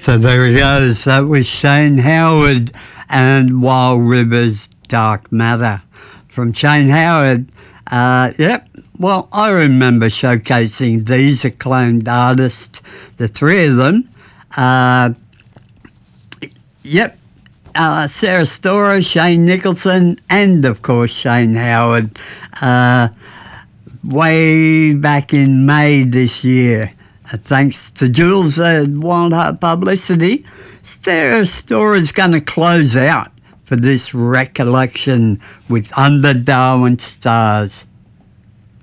So there he goes. That was Shane Howard and Wild Rivers Dark Matter. From Shane Howard, yep. Well, I remember showcasing these acclaimed artists, the three of them. Sarah Storer, Shane Nicholson, and of course Shane Howard, way back in May this year. Thanks to Jules at Wild Heart Publicity, Sarah Storer is going to close out for this recollection with Under Darwin Stars.